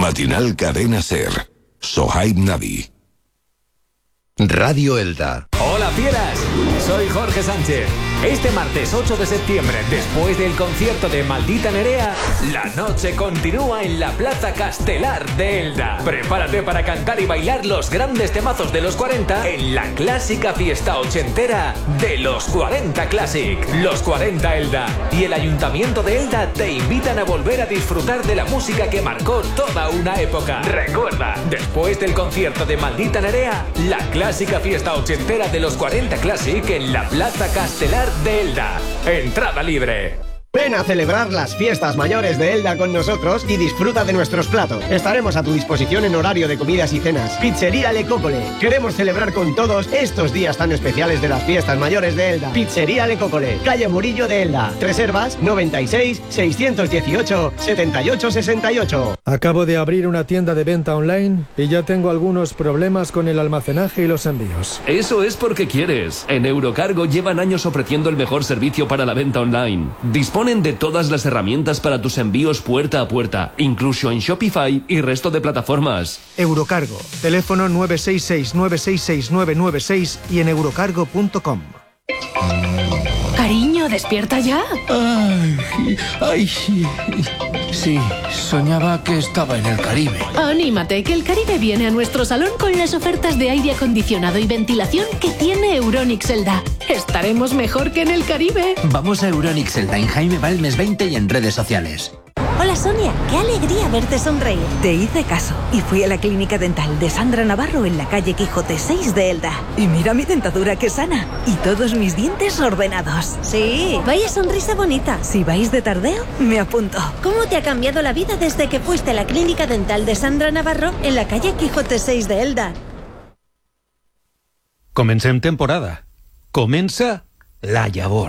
Matinal Cadena Ser. Sohaib Navi. Radio Elda. Hola fieras, soy Jorge Sánchez. Este martes 8 de septiembre, después del concierto de Maldita Nerea, la noche continúa en la Plaza Castelar de Elda. Prepárate para cantar y bailar los grandes temazos de los 40 en la clásica fiesta ochentera de los 40 Classic. Los 40 Elda y el Ayuntamiento de Elda te invitan a volver a disfrutar de la música que marcó toda una época. Recuerda, después del concierto de Maldita Nerea, la clásica fiesta ochentera de los 40 Classic en la Plaza Castelar de Elda. Entrada libre. Ven a celebrar las fiestas mayores de Elda con nosotros y disfruta de nuestros platos. Estaremos a tu disposición en horario de comidas y cenas. Pizzería Le Cocole. Queremos celebrar con todos estos días tan especiales de las fiestas mayores de Elda. Pizzería Le Cocole, calle Murillo de Elda. Reservas 96 618 78 68. Acabo de abrir una tienda de venta online y ya tengo algunos problemas con el almacenaje y los envíos. Eso es porque quieres. En Eurocargo llevan años ofreciendo el mejor servicio para la venta online. Disponen de todas las herramientas para tus envíos puerta a puerta, incluso en Shopify y resto de plataformas. Eurocargo, teléfono 966-966-996 y en eurocargo.com. Cariño, ¿despierta ya? Ay, sí. Sí, soñaba que estaba en el Caribe. Anímate, que el Caribe viene a nuestro salón con las ofertas de aire acondicionado y ventilación que tiene Euronics Elda. Estaremos mejor que en el Caribe. Vamos a Euronics Elda en Jaime Balmes 20 y en redes sociales. Hola Sonia, qué alegría verte sonreír. Te hice caso y fui a la clínica dental de Sandra Navarro en la calle Quijote 6 de Elda. Y mira mi dentadura que sana y todos mis dientes ordenados. Sí, vaya sonrisa bonita. Si vais de tardeo, me apunto. ¿Cómo te ha cambiado la vida desde que fuiste a la clínica dental de Sandra Navarro en la calle Quijote 6 de Elda? Comencem temporada. Comença la llavor.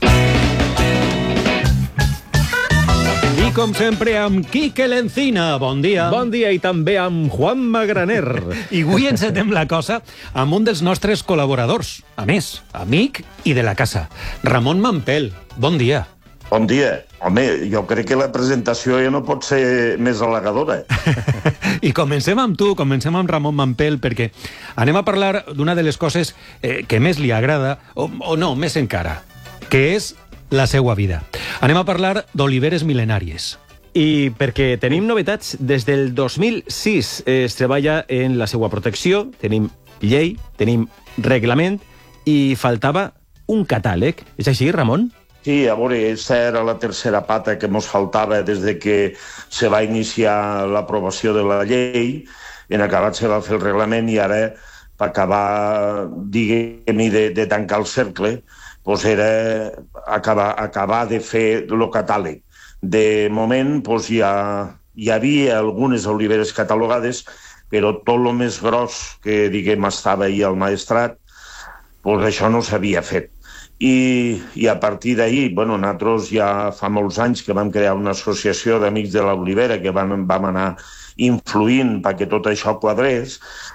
I com sempre amb Quique Lencina, bon dia. Bon dia, i també amb Juan Magraner. I avui encetem la cosa amb un dels nostres col·laboradors, a més, amic i de la casa, Ramon Mampel. Bon dia. Bon dia. Home, jo crec que la presentació ja no pot ser més halagadora. I comencem amb tu, comencem amb Ramon Mampel, perquè anem a parlar d'una de les coses que més li agrada, o no, més encara, que és la seva vida. Anem a parlar d'oliveres mil·lenàries. I perquè tenim novetats, des del 2006 es treballa en la seva protecció, tenim llei, tenim reglament, i faltava un catàleg. És així, Ramon? Sí, a veure, aquesta era la tercera pata que ens faltava des de que se va iniciar l'aprovació de la llei, en acabat se va fer el reglament i ara, per acabar, diguem-hi, de tancar el cercle, doncs era acabar de fer el catàleg. De moment doncs hi havia algunes oliveres catalogades, però tot el més gros que diguem estava ahir al Maestrat, doncs això no s'havia fet. I a partir d'ahir, nosaltres ja fa molts anys que vam crear una associació d'amics de l'olivera que vam anar influint perquè tot això quadrés,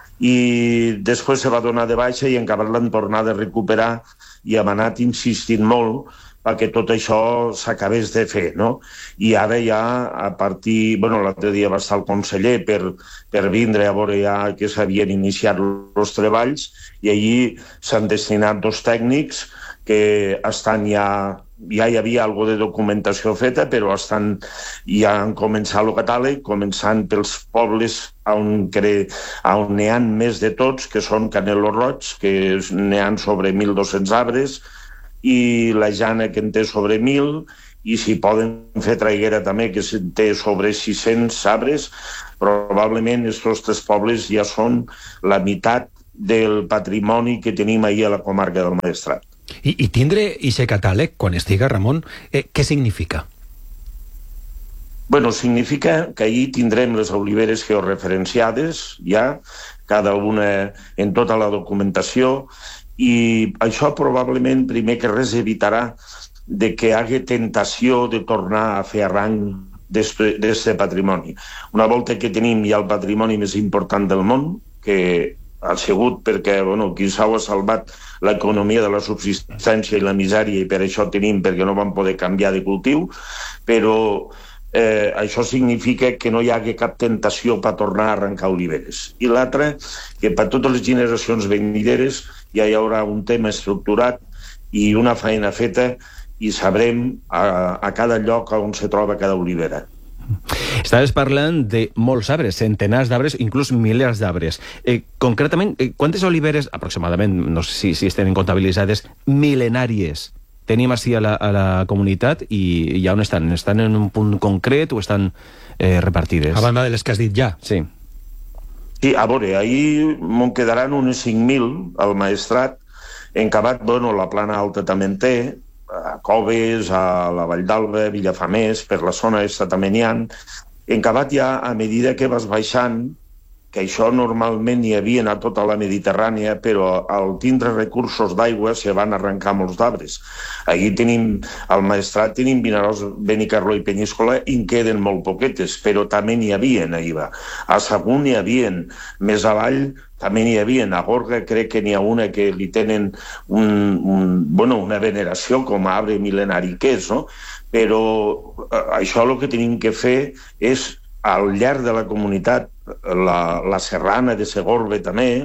i després se va donar de baixa i encara l'han tornat a recuperar i hem anat insistint molt perquè tot això s'acabés de fer, no? I ara ja, a partir... l'altre dia va estar el conseller per vindre a veure ja que s'havien iniciat els treballs i allí s'han destinat 2 tècnics que estan ja hi havia alguna de documentació feta, però ja han començat el catàleg, començant pels pobles on n'hi ha més de tots, que són Canelo Roig, que n'hi ha sobre 1.200 arbres, i la Jana, que en té sobre 1.000, i si poden fer Traiguera també, que té sobre 600 arbres, probablement aquests 3 pobles ja són la meitat del patrimoni que tenim ahir a la comarca del Maestrat. I tindre aquest catàleg, quan estiga, Ramon, què significa? Significa que ahir tindrem les oliveres georreferenciades, ja, cada una en tota la documentació, i això probablement, primer que res, evitarà de que hi hagi tentació de tornar a fer arranc d'aquest patrimoni. Una volta que tenim ja el patrimoni més important del món, que ha sigut perquè, qui s'ha salvat l'economia de la subsistència i la misèria, i per això tenim, perquè no vam poder canviar de cultiu, però això significa que no hi hagi cap tentació per tornar a arrencar oliveres. I l'altre, que per totes les generacions venideres ja hi haurà un tema estructurat i una feina feta i sabrem a cada lloc on se troba cada olivera. Estaves parlant de molts arbres, centenars d'arbres, inclús milers d'arbres. Concretament, quantes oliveres, aproximadament, no sé si estan comptabilitzades, mil·lenàries tenim així a la comunitat i ja on estan? Estan en un punt concret o estan repartides? A banda de les que has dit ja. Sí. Sí, a veure, ahir me'n quedaran unes 5.000 al Maestrat. En Cabat, bueno, la Plana Alta també en té, a Coves, a la Vall d'Alba, Villafamés, per la zona esta també n'hi ha. En Cabat ja, a medida que vas baixant, que això normalment hi havia a tota la Mediterrània, però al tindre recursos d'aigua se van arrencar molts d'arbres. Ahir tenim, al Maestrat tenim Vinaròs, Benicarló i Penyíscola, i en queden molt poquetes, però també n'hi havia ahir. A Sagunt n'hi havia, més avall també n'hi havia. A Gorga crec que n'hi ha una que li tenen una veneració com a arbre mil·lenari que és, no? Però això el que tenim que fer és, al llarg de la comunitat, la Serrana de Segorbe també,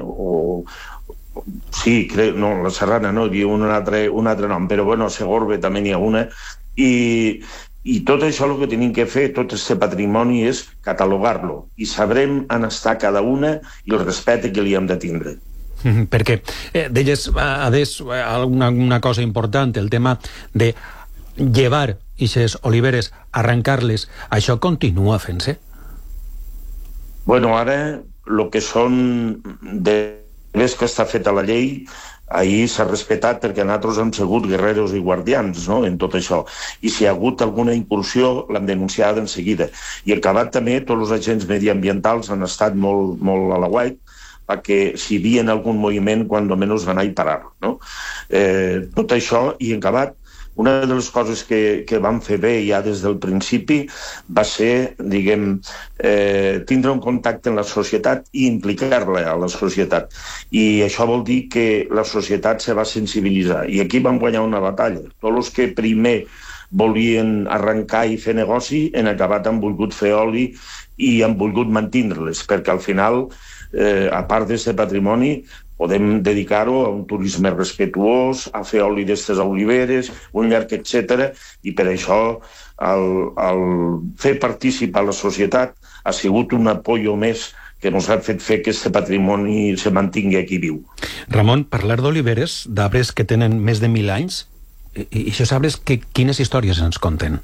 la Serrana no, hi ha un altre nom, però bueno, a Segorbe també n'hi ha una, i tot això el que tenim que fer, tot aquest patrimoni, és catalogar-lo, i sabrem on està cada una i el respecte que li hem de tindre. Perquè deies, Adés, una cosa important, el tema de llevar aquestes oliveres, arrencar-les, això continua fent-se? Bueno, ara, el que són des que està feta la llei, ahir s'ha respectat perquè nosaltres hem sigut guerreros i guardians, no?, en tot això. I si hi ha hagut alguna incursió, l'hem denunciat en seguida. I al Cabat també, tots els agents mediambientals han estat molt a la guait, perquè si hi havia algun moviment, quan almenys van anar a parar-lo, no? Tot això, i en Cabat, una de les coses que vam fer bé ja des del principi va ser, tindre un contacte amb la societat i implicar-la a la societat. I això vol dir que la societat se va sensibilitzar. I aquí vam guanyar una batalla. Tots els que primer volien arrencar i fer negoci, en Acabat han volgut fer oli i han volgut mantindre-les, perquè al final, a part d'aquest patrimoni, podem dedicar-ho a un turisme respetuós, a fer oli d'estes oliveres, un llarg, etc. I per això el fer participar la societat ha sigut un apoyo més que ens ha fet fer que aquest patrimoni se mantingui aquí viu. Ramon, parlar d'oliveres, d'arbres que tenen més de 1.000 anys, i aquests arbres, quines històries ens conten?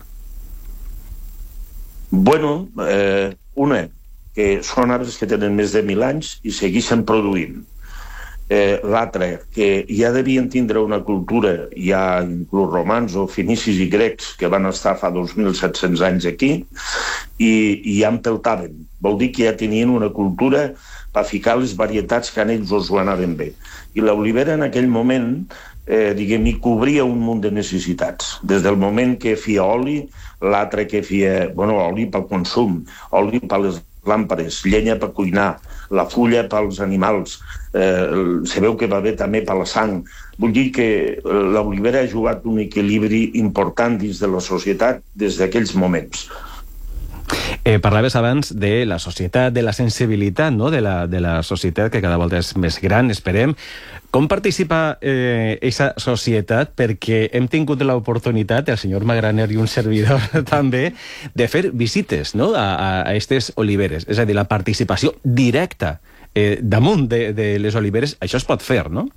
Bueno, una, que són arbres que tenen més de 1.000 anys i segueixen produint. L'altre, que ja devien tindre una cultura, ja inclús romans o fenicis i grecs que van estar fa 2.700 anys aquí i ja empeltaven. Vol dir que ja tenien una cultura per ficar les varietats que a ells us ho anaven bé. I l'olivera en aquell moment hi cobria un munt de necessitats. Des del moment que feia oli, l'altre que feia oli pel consum, oli per les làmpades, llenya per cuinar, la fulla pels animals, se veu que va bé també per la sang. Vull dir que l'olivera ha jugat un equilibri important dins de la societat des d'aquells moments. Parlaves abans de la societat, de la sensibilitat, no?, de la societat, que cada volta és més gran, esperem. Com participa aquesta societat? Perquè hem tingut l'oportunitat, el senyor Magraner i un servidor també, de fer visites, no?, a aquestes oliveres. És a dir, la participació directa damunt de les oliveres, això es pot fer, no?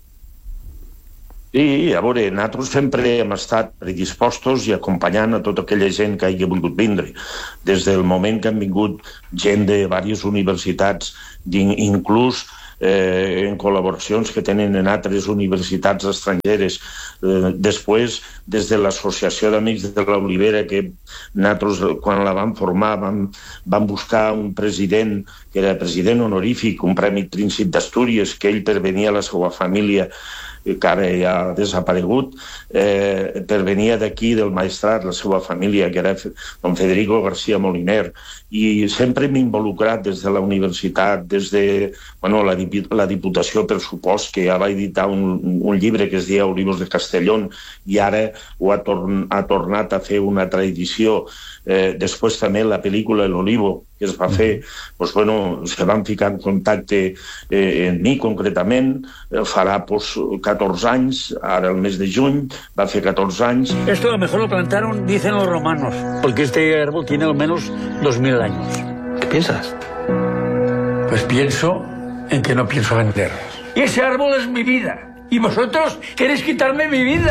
Sí, a veure, nosaltres sempre hem estat predispostos i acompanyant a tota aquella gent que hagi volgut vindre. Des del moment que han vingut gent de diverses universitats, inclús en col·laboracions que tenen en altres universitats estrangeres. Després, des de l'Associació d'Amics de l'Olivera, que nosaltres, quan la vam formar, vam buscar un president, que era president honorífic, un Premi Príncip d'Astúries, que ell pervenia a la seva família, que ara ja ha desaparegut, pervenia d'aquí, del Maestrat, la seva família, que era don Federico García Moliner, i sempre m'he involucrat des de la universitat, des de la Diputació, per supost, que ja va editar un llibre que es deia Olivos de Castellón, i ara ho ha tornat a fer una altra edició, Després també la pel·lícula El Olivo, que es va fer, doncs, bueno, se van ficar en contacte en mi concretament, farà 14 anys, ara el mes de juny, va fer 14 anys. Esto a lo mejor lo plantaron, dicen los romanos, porque este árbol tiene al menos 2000 años. ¿Qué piensas? Pues pienso en que no pienso vender. Y ese árbol es mi vida. Y vosotros queréis quitarme mi vida.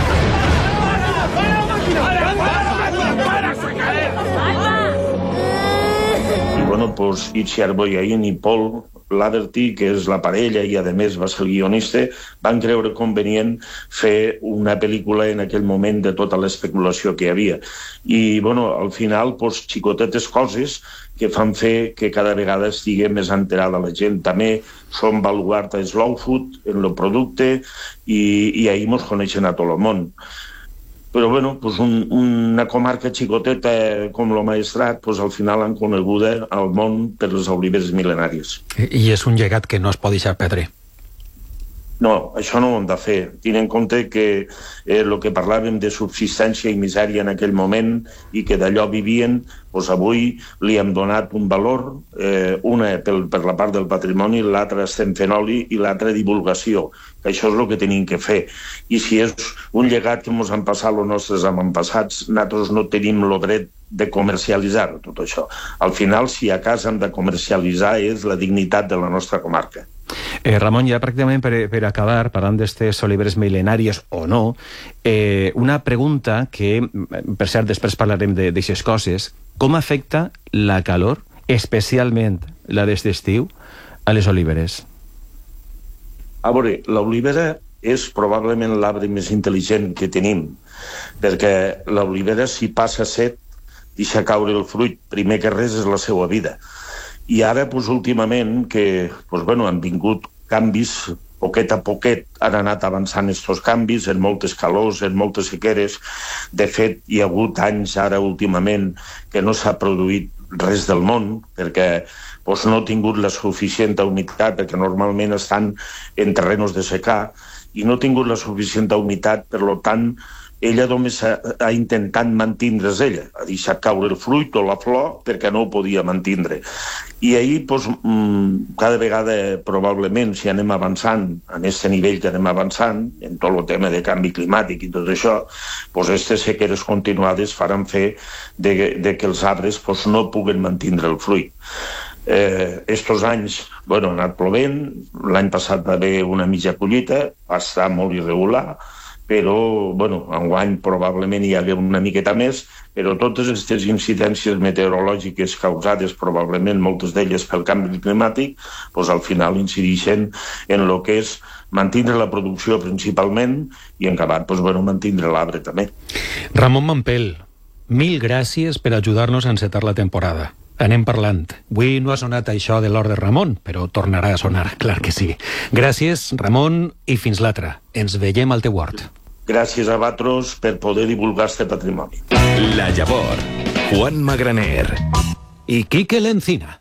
I bueno, pues Itziar Boyain i Paul Laverty, que és la parella i a més va ser el guionista, van creure convenient fer una pel·lícula en aquell moment de tota l'especulació que hi havia. I bueno, al final, pues, xicotetes coses que fan fer que cada vegada estigui més enterada la gent. També som baluart a Slow Food, en el producte, i ahir ens coneixen a tot el món. Però bueno, pues una comarca xicoteta com el Maestrat, pues al final han coneguda al món per les oliveres mil·lenàries. I és un llegat que no es pot deixar perdre. No, això no ho hem de fer. Tenint en compte que el que parlàvem de subsistència i misèria en aquell moment i que d'allò vivien, doncs avui li hem donat un valor, una per la part del patrimoni, l'altra estem fent oli i l'altra divulgació, que això és el que tenim que fer. I si és un llegat que ens han passat els nostres avantpassats, nosaltres no tenim el dret de comercialitzar tot això. Al final, si a casa hem de comercialitzar, és la dignitat de la nostra comarca. Ramon, ja pràcticament per acabar, parlant d'estes oliveres mil·lenàries o no, una pregunta que, per cert, després parlarem d'aixes coses. Com afecta la calor, especialment la d'este estiu, a les oliveres? A veure, l'olivera és probablement l'arbre més intel·ligent que tenim, perquè l'olivera, si passa set, deixa caure el fruit. Primer que res és la seva vida. I ara, últimament, que han vingut canvis, poquet a poquet han anat avançant aquests canvis, en moltes calors, en moltes sequeres. De fet, hi ha hagut anys ara últimament que no s'ha produït res del món, perquè no ha tingut la suficient humitat, perquè normalment estan en terrenos de secà, i no ha tingut la suficient humitat, per tant, ella només ha intentat mantindre's ella, ha deixat caure el fruit o la flor perquè no ho podia mantindre. I ahir, cada vegada, probablement, si anem avançant, en aquest nivell que anem avançant, en tot el tema de canvi climàtic i tot això, aquestes sequeres continuades faran fer que els arbres no puguen mantindre el fruit. Estos anys han anat plovent, l'any passat va haver una mitja collita, va estar molt irregular, però enguany probablement hi hagué una miqueta més, però totes aquestes incidències meteorològiques causades probablement moltes d'elles pel canvi climàtic, al final incideixen en el que és mantindre la producció principalment i en acabat mantindre l'arbre també. Ramon Mampel, mil gràcies per ajudar-nos a encetar la temporada. Anem parlant. Avui no ha sonat això de l'or de Ramon, però tornarà a sonar, clar que sí. Gràcies, Ramon, i fins l'altra. Ens veiem al teu hort. Gràcies a vosaltres per poder divulgar este patrimoni. La Llavor, Juan Magraner i Quique Lencina.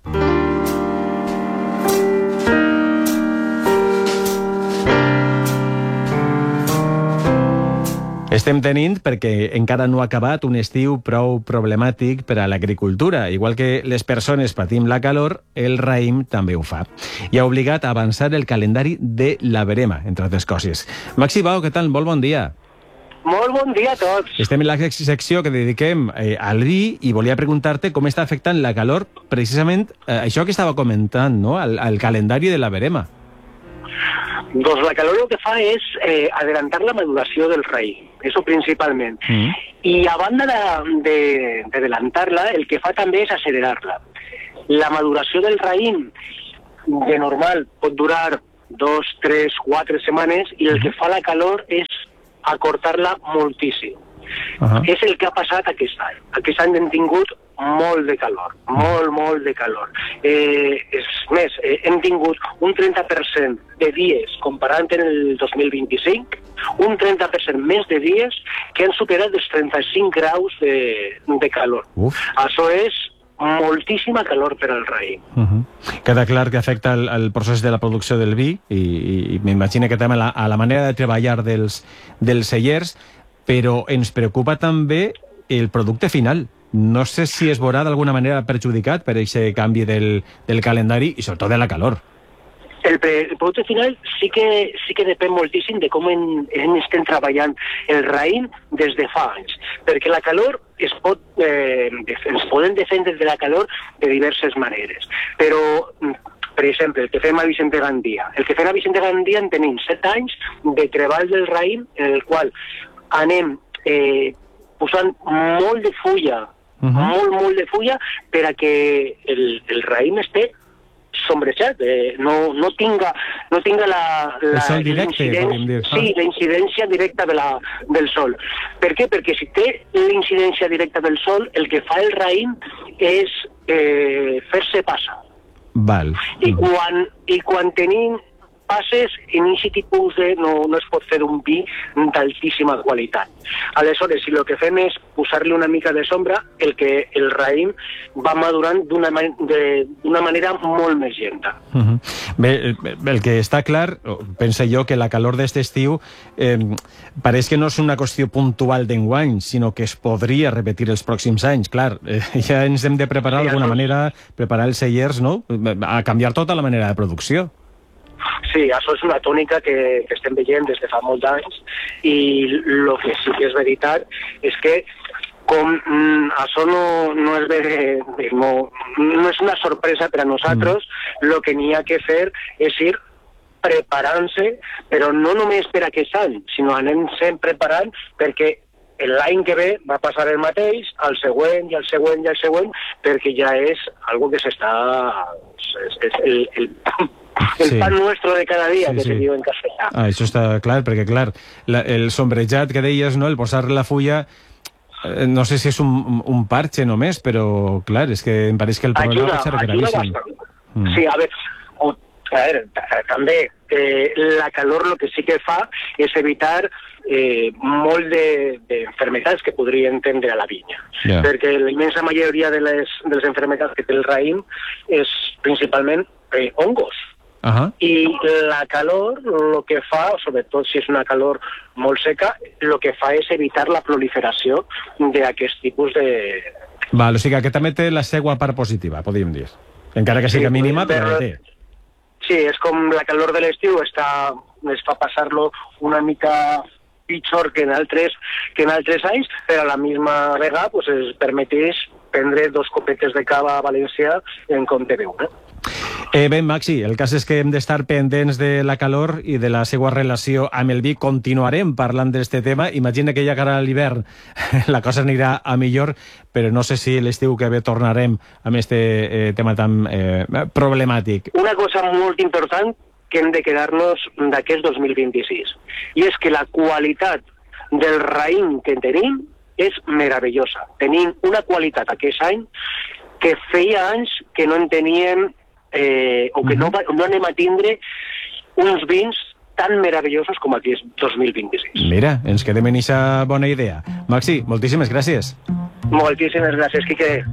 Estem tenint, perquè encara no ha acabat, un estiu prou problemàtic per a l'agricultura. Igual que les persones patim la calor, el raïm també ho fa. I ha obligat a avançar el calendari de la verema, entre altres coses. Maxi Bao, què tal? Molt bon dia. Molt bon dia a tots. Estem en la secció que dediquem al vi i volia preguntar-te com està afectant la calor precisament això que estava comentant, no? al calendari de la verema. Doncs la calor el que fa és adelantar la maduració del raïm, eso principalment. I a banda d'adelantar-la, el que fa també és accelerar-la. La maduració del raïm, de normal, pot durar 2, 3, 4 setmanes i el que fa la calor és acortar-la moltíssim. És el que ha passat aquest any. Aquest any hem tingut molt de calor, molt de calor. És més, hem tingut un 30% de dies, comparant en el 2025, un 30% més de dies que han superat els 35 graus de calor. Això és moltíssima calor per al raïm. Queda clar que afecta el procés de la producció del vi i m'imagino que també a la manera de treballar dels cellers, però ens preocupa també el producte final. no sé si es veurà d'alguna manera perjudicat per aquest canvi del calendari i sobretot de la calor. El producte final sí que depèn moltíssim de com estem treballant el raïm des de fa anys, perquè la calor ens podem defendre de la calor de diverses maneres, però per exemple, el que fem a Vicente Gandia. El que fem a Vicente Gandia en tenim 7 anys de treball del raïm en el qual anem posant molt de fulla, molt de fulla, per a que el raïm esté sombrejat, no tinga el sol directe, podríem dir. Sí, la incidència directa del sol. Per què? Perquè si té la incidència directa del sol, el que fa el raïm és fer-se passa. Val. I quan tenim passes, en aquest tipus no es pot fer un vi d'altíssima qualitat. Aleshores, si el que fem és posar-li una mica de sombra, el raïm va madurant d'una manera molt més lenta. Bé, el que està clar, penso jo, que la calor d'aquest estiu pareix que no és una qüestió puntual d'enguany, sinó que es podria repetir els pròxims anys. Clar, ja ens hem de preparar d'alguna manera, preparar els cellers, no?, a canviar tota la manera de producció. Sí, això és una tònica que estem veient des de fa molts anys i el que sí que és veritat és que com això no és una sorpresa per a nosaltres, el que n'hi ha que fer és ir preparant-se, però no només per aquest any, sinó anem-se preparant perquè l'any que ve va passar el mateix, el següent i el següent i el següent, perquè ja és algo que s'està... El pan nuestro de cada dia, que se diu en castellà. Això està clar, perquè clar, el sombrejat que deies, no?, el posar la fulla, no sé si és un parche només, però clar, és que em pareix que el problema va ser gravíssim. Sí, a veure, també la calor el que sí que fa és evitar molt d'enfermetats que podrien tindre a la vinya. Perquè la immensa majoria de les enfermetats que té el raïm és principalment hongos. I la calor el que fa, sobretot si és una calor molt seca, el que fa és evitar la proliferació d'aquest tipus de... Val, o sigui que també té la seva part positiva, podríem dir. Encara que sigui mínima, però la té. Sí, és com la calor de l'estiu, es fa passar-lo una mica pitjor que en altres anys, però a la misma vegada es permeteix prendre 2 copetes de cava a València en compte d'1. Bé, Maxi, el cas és que hem d'estar pendents de la calor i de la seva relació amb el vi. Continuarem parlant d'aquest tema. Imagina que ja cara a l'hivern la cosa anirà a millor, però no sé si l'estiu que ve tornarem amb aquest tema tan problemàtic. Una cosa molt important que hem de quedar-nos d'aquest 2026, i és que la qualitat del raïm que tenim és meravellosa. Tenim una qualitat aquest any que feia anys que no en teníem o que no anem a tindre uns vins tan meravellosos com aquest 2026. Mira, ens quedem en aquesta bona idea. Maxi, moltíssimes gràcies. Moltíssimes gràcies, Quique.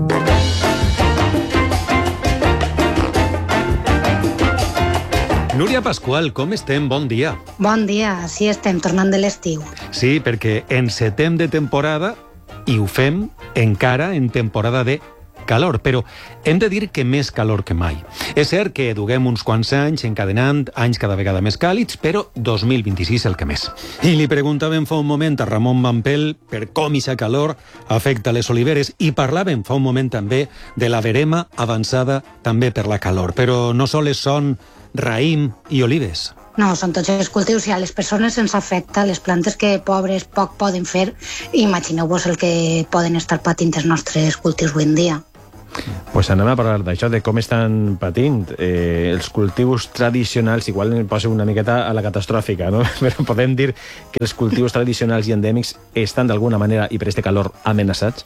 Núria Pascual, com estem? Bon dia. Bon dia, sí estem tornant de l'estiu. Sí, perquè encetem de temporada i ho fem encara en temporada de calor, però hem de dir que més calor que mai. És cert que duguem uns quants anys encadenant anys cada vegada més càlids, però 2026 el que més. I li preguntàvem fa un moment a Ramon Mampel per com aquesta calor afecta les oliveres i parlàvem fa un moment també de la verema avançada també per la calor, però no sols són raïm i olives. No, són tots els cultius i a les persones ens afecta les plantes que pobres poc poden fer. Imagineu-vos el que poden estar patint els nostres cultius avui en dia. Pues anem a parlar d'això, de com estan patint els cultius tradicionals. Igual em poso una miqueta a la catastròfica, no? Però podem dir que els cultius tradicionals i endèmics estan d'alguna manera, i per aquest calor, amenaçats?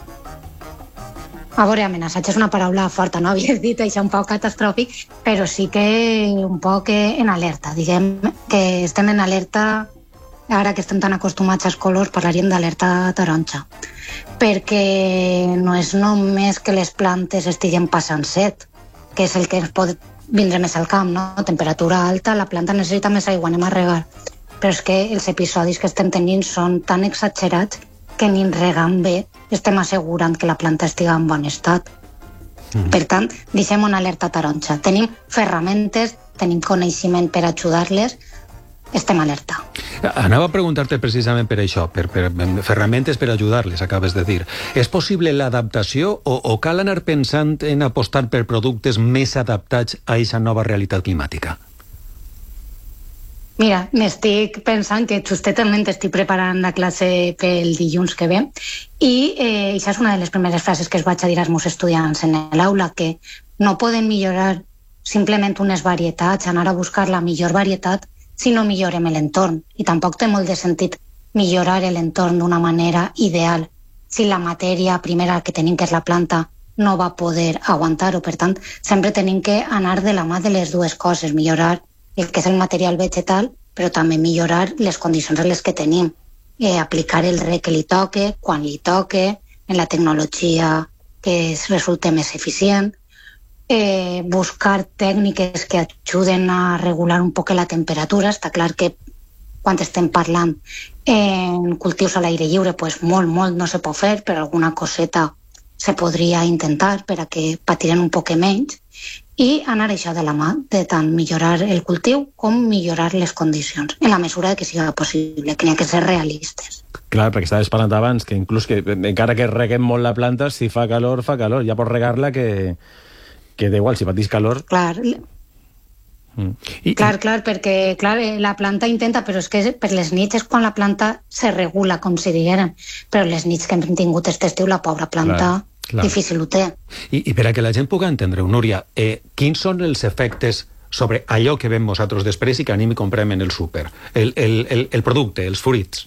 A veure, amenaçats és una paraula forta, no? Havies dit això un poc catastròfic, però sí que un poc en alerta. Diguem que estem en alerta, ara que estem tan acostumats als colors, parlaríem d'alerta taronja. Perquè no és només que les plantes estiguen passant set, que és el que ens pot vindre més al camp, no? Temperatura alta, la planta necessita més aigua, anem a regar. Però és que els episodis que estem tenint són tan exagerats que ni regant bé estem assegurant que la planta estigui en bon estat. Per tant, deixem una alerta taronja. Tenim ferramentes, tenim coneixement per ajudar-les, estem alerta. Anava a preguntar-te precisament per això, per ferramentes per ajudar-les, acabes de dir. És possible l'adaptació o cal anar pensant en apostar per productes més adaptats a aquesta nova realitat climàtica? Mira, m'estic pensant que justament estic preparant la classe pel dilluns que ve i això és una de les primeres frases que es vaig a dir als meus estudiants en l'aula, que no poden millorar simplement unes varietats, anar a buscar la millor varietat si no millorem l'entorn. I tampoc té molt de sentit millorar l'entorn d'una manera ideal si la matèria primera que tenim, que és la planta, no va poder aguantar-ho. Per tant, sempre tenim que anar de la mà de les dues coses, millorar el que és el material vegetal, però també millorar les condicions en les que tenim, aplicar el reg que li toque, quan li toque, en la tecnologia que resulta més eficient, buscar tècniques que ajuden a regular un poc la temperatura. Està clar que quan estem parlant en cultius a l'aire lliure, pues molt no se pot fer, però alguna coseta se podria intentar per a que patiren un poc menys, i anar això de la mà, de tant millorar el cultiu com millorar les condicions, en la mesura que sigui possible, que n'hi ha que ser realistes. Clar, perquè estaves parlant abans, que inclús que encara que reguem molt la planta, si fa calor, ja pots regar-la que da igual, si patís calor... Clar, perquè la planta intenta, però és que per les nits és quan la planta se regula, com si digueren, però les nits que hem tingut aquest estiu, la pobra planta... Clar. Difícil ho té. I per a que la gent pugui entendre-ho, Núria, quins són els efectes sobre allò que veiem nosaltres després i que anem i comprem en el súper? El producte, els fruits.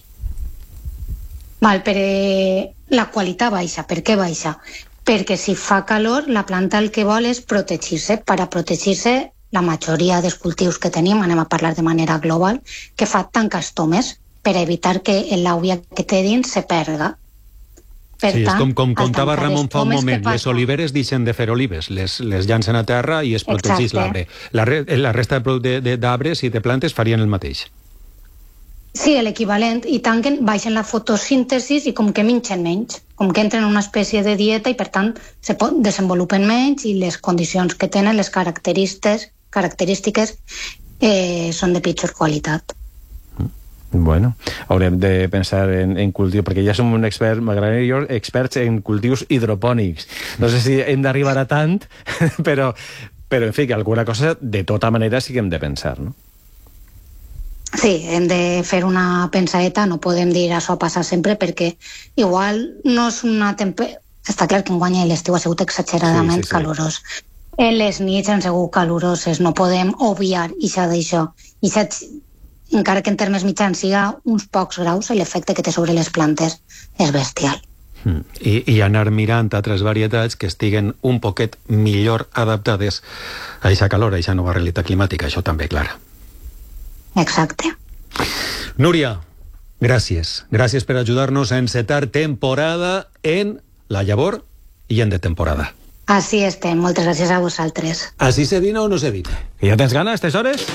La qualitat baixa. Per què baixa? Perquè si fa calor, la planta el que vol és protegir-se. Per a protegir-se, la majoria dels cultius que tenim, anem a parlar de manera global, que fa tancar estomes per evitar que l'àvia que té dins se perda. Sí, és com contava Ramon fa un moment, les oliveres deixen de fer olives, les llancen a terra i es protegeix l'arbre. La resta d'arbres i de plantes farien el mateix. Sí, l'equivalent, i tanquen, baixen la fotosíntesi i com que mengen menys, com que entren en una espècie de dieta i per tant se desenvolupen menys i les condicions que tenen, les característiques són de pitjor qualitat. Bueno, haurem de pensar en cultiu, perquè ja som un expert, m'agradaria jo, experts en cultius hidropònics. No sé si hem d'arribar a tant, però en fi, que alguna cosa de tota manera sí que hem de pensar, no? Sí, hem de fer una pensadeta, no podem dir això passa sempre, perquè igual no és una temperatura... Està clar que enguany l'estiu ha sigut exageradament calorós. En les nits han sigut caloroses, no podem obviar d'això. Encara que en termes mitjans siga uns pocs graus, l'efecte que té sobre les plantes és bestial. I anar mirant altres varietats que estiguen un poquet millor adaptades a aquesta calor, a aquesta nova realitat climàtica, això també, clar. Exacte. Núria, gràcies. Gràcies per ajudar-nos a encetar temporada en La Llavor i en De Temporada. Així estem, moltes gràcies a vosaltres. Així se vina o no se vina? Que ja tens gana, aquestes hores?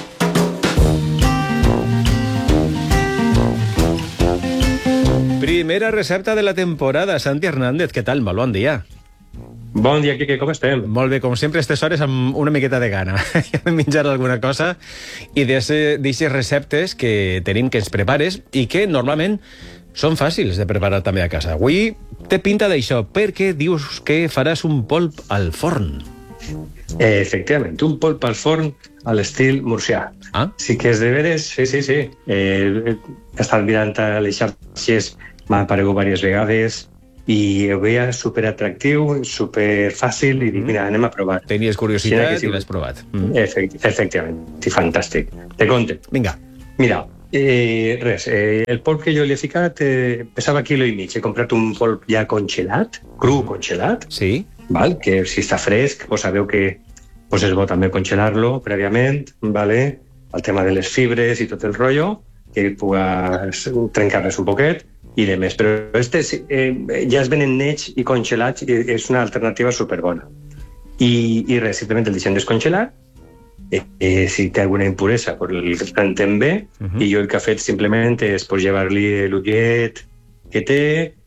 Primera recepta de la temporada. Santi Hernández, què tal? Molt bon dia. Bon dia, Quique, com estem? Molt bé, com sempre, aquestes hores amb una miqueta de gana. Ja hem menjat alguna cosa i d'aquestes receptes que tenim que ens prepares i que normalment són fàcils de preparar també a casa. Avui té pinta d'això, perquè dius que faràs un polp al forn. Efectivament, un polp al forn a l'estil murcià. Sí que és de veres, sí. He estat mirant a les xarxes, m'ha aparegut diverses vegades i ho veia superatractiu, superfàcil i dic, mira, anem a provar. Tenies curiositat i l'has provat. Efectivament, sí, fantàstic. Te conte. Vinga. Mira, el polp que jo li he ficat pesava 1,5 quilos. He comprat un polp ja congelat, cru congelat. Sí. Val? Que si està fresc, pues sabeu que pues és bo també congelar-lo prèviament, vale? El tema de les fibres i tot el rotllo, que pugues trencar-les un poquet i de més. Però ja es venen nets i congelats i és una alternativa superbona. I res, simplement el deixem descongelar. Si té alguna impuresa, pues el rentem bé. I jo el que he fet simplement és pues, llevar-li l'ullet que té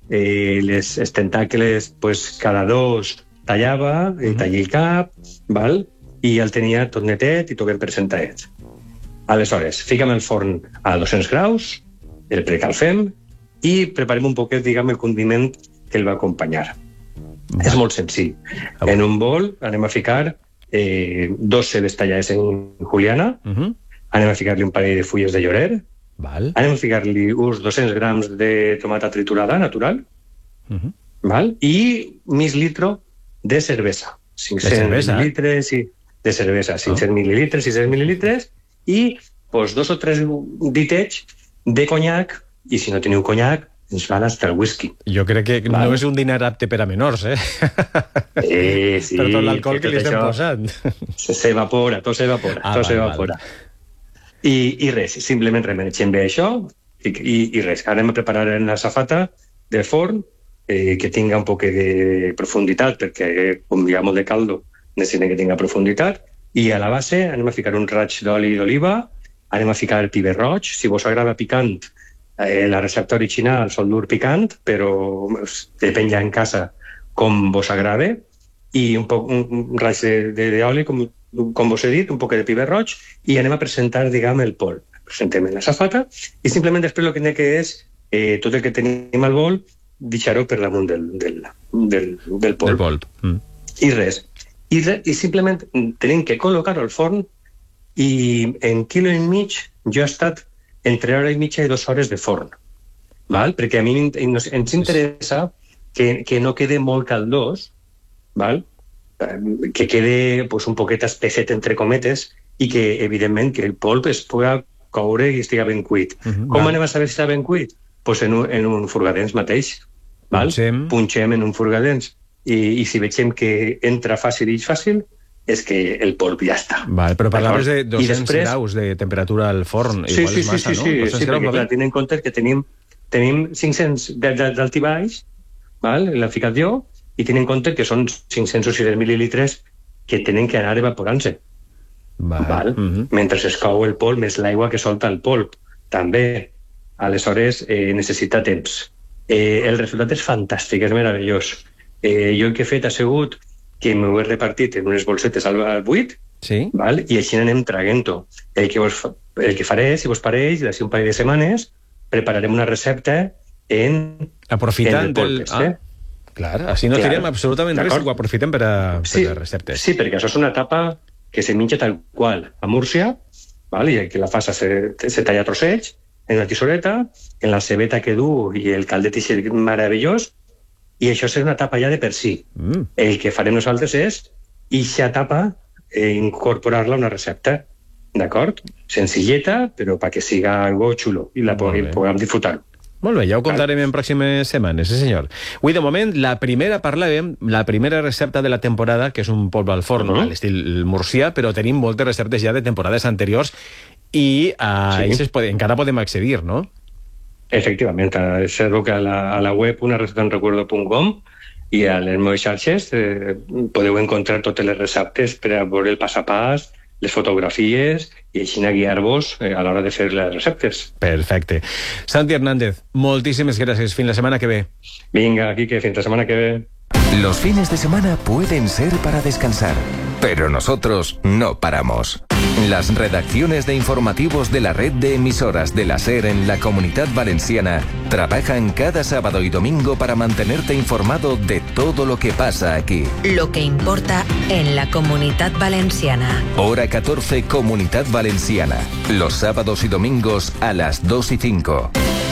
els tentacles pues, cada 2 tallava, tallava el cap, val? I el tenia tot netet i tot ben presentadet. Aleshores, fica'm el forn a 200 graus, el precalfem i preparem un poquet, diguem, el condiment que el va acompanyar. És molt senzill. En un bol anem a ficar 2 cebes tallades en juliana, anem a ficar-li un parell de fulles de llorer, anem a ficar-li uns 200 grams de tomata triturada natural, val? I mig litro de cervesa. 500 litres de cervesa, 500 mil·lilitres, 600 mil·lilitres, i pues, 2 o 3 ditets de conyac, i si no teniu conyac, ens van hasta el whisky. Jo crec que no és un dinar apte per a menors, sí. Per tot l'alcohol que li estem posant. S'evapora, tot s'evapora. I res, simplement remenegem bé això, i res, anem a preparar en la safata de forn, que tinga un poc de profunditat, perquè com hi ha molt de caldo, necessitem que tinga profunditat, i a la base anem a ficar un raig d'oli d'oliva, anem a ficar piber roig, si vos agrada picant, la recepta original sol dur picant, però depèn ja en casa com vos agrada, i un raig d'oli, com vos he dit, un poc de piber roig, i anem a presentar, diguem, el polp. Presentem en la safata, i simplement després el que hem de fer és, tot el que tenim al bol, deixar-ho per damunt del polp. I res. I simplement tenim que col·locar-ho al forn, i en quilo i mig jo he estat entre hora i mitja i 2 hores de forn, val? Perquè a mi ens interessa que no quede molt caldós, val? Que quede pues, un poquet espesset entre cometes i que, evidentment, que el polp es pugui coure i estiga ben cuit. Com anem a saber si està ben cuit? Pues en un furgadens mateix. Val? Punxem en un furgadens. I si veiem que entra fàcil i fàcil, és que el polp ja està. Val, però parlaves de 200 graus de temperatura al forn. Sí, perquè clar, tenint en compte que tenim 500 d'alt i baix, l'ha ficat jo, i tenint en compte que són 500 o 600 mil·lilitres que tenen que anar evaporant-se. Mentre es cou el polp, més l'aigua que solta el polp. També, aleshores, necessita temps. El resultat és fantàstic, és meravellós. Jo el que he fet ha sigut que m'ho he repartit en unes bolsetes al buit, i així anem traguent-ho. El que faré, si vos pareix, d'ací un parell de setmanes, prepararem una recepta aprofitant del polp. Clar, així no tirem absolutament res, ho aprofitem per a receptes. Sí, perquè això és una tapa que se menja tal qual a Múrcia, i que la fasa se talla a trossets, en una tisoreta, en la cebeta que du i el caldet meravellós, i això és una tapa ja de per si. El que farem nosaltres és eixa tapa incorporar-la a una recepta, d'acord? Senzilleta, però perquè siga algo xulo i la puguem disfrutar. Molt bé, ja ho contarem en pròximes setmanes, sí senyor. Avui, de moment, la primera recepta de la temporada, que és un polp al forn, a l'estil murcià, però tenim moltes receptes ja de temporades anteriors i a aquestes encara podem accedir, no? Efectivament, observo que a la web unarecetaenrecuerdo.com i a les meves xarxes podeu encontrar totes les receptes per a veure el pas a pas, les fotografies i així guiar-vos a l'hora de fer les receptes. Perfecte. Santi Hernández, moltíssimes gràcies. Fins la setmana que ve. Vinga, Quique, fins la setmana que ve. Los fines de semana pueden ser para descansar, pero nosotros no paramos. Las redacciones de informativos de la red de emisoras de la SER en la Comunidad Valenciana trabajan cada sábado y domingo para mantenerte informado de todo lo que pasa aquí. Lo que importa en la Comunidad Valenciana. Hora 14, Comunidad Valenciana. Los sábados y domingos a las 2:05.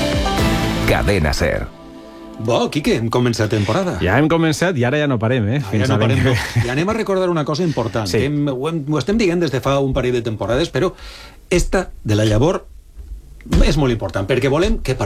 Cadena SER. Bo, Quique, hem començat temporada. Ja hem començat i ara ja no parem, Ja no parem, no. I anem a recordar una cosa important. Ho estem dient des de fa un parell de temporades, però esta de la llavor és molt important, perquè volem que